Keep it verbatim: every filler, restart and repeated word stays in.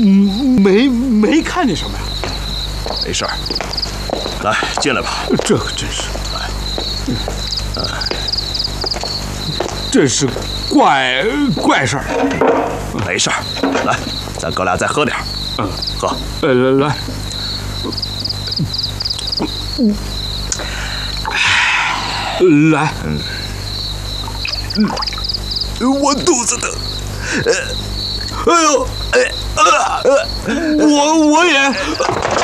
没没看见什么呀？ 没事儿，来进来吧。 这可真是， 来， 嗯，真是怪怪事儿。 没事儿，来，咱哥俩再喝点儿。嗯，喝。 呃，来来。来， 嗯，嗯，我肚子疼，呃，哎呦，哎，呃， 我我也。